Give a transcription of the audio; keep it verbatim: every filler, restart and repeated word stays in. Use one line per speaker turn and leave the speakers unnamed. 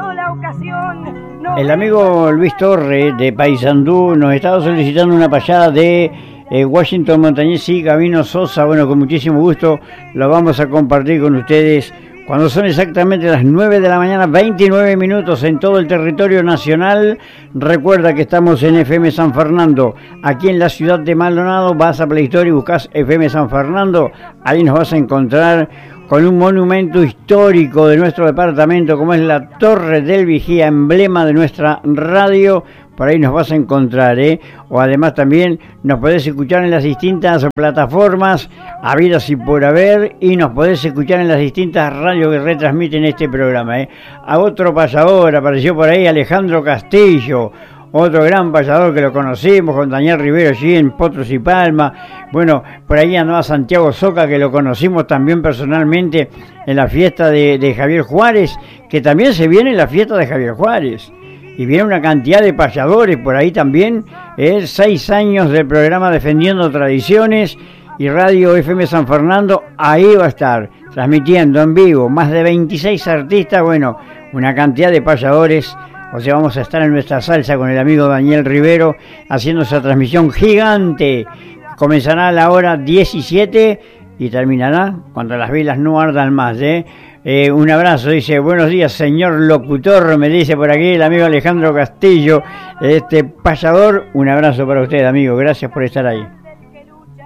llegado la ocasión. No.
El amigo Luis Torre de Paysandú nos estaba solicitando una payada de eh, Washington Montañés y Gabino Sosa. Bueno, con muchísimo gusto lo vamos a compartir con ustedes cuando son exactamente las nueve de la mañana, veintinueve minutos en todo el territorio nacional. Recuerda que estamos en F M San Fernando, aquí en la ciudad de Maldonado. Vas a Play Store y buscas F M San Fernando, ahí nos vas a encontrar con un monumento histórico de nuestro departamento, como es la Torre del Vigía, emblema de nuestra radio. Por ahí nos vas a encontrar, ¿eh? O además también nos podés escuchar en las distintas plataformas habidas y por haber, y nos podés escuchar en las distintas radios que retransmiten este programa, ¿eh? A otro payador apareció por ahí, Alejandro Castillo, otro gran payador que lo conocimos, con Daniel Rivero allí en Potros y Palma. Bueno, por ahí andaba Santiago Soca, que lo conocimos también personalmente en la fiesta de, de Javier Juárez, que también se viene en la fiesta de Javier Juárez. Y viene una cantidad de payadores por ahí también. Es seis años del programa Defendiendo Tradiciones, y Radio F M San Fernando ahí va a estar, transmitiendo en vivo, más de veintiséis artistas, bueno, una cantidad de payadores. O sea, vamos a estar en nuestra salsa con el amigo Daniel Rivero, haciendo esa transmisión gigante. Comenzará a la hora diecisiete y terminará cuando las velas no ardan más, ¿eh? Eh, un abrazo, dice, buenos días señor locutor, me dice por aquí el amigo Alejandro Castillo, este payador. Un abrazo para usted, amigo, gracias por estar ahí.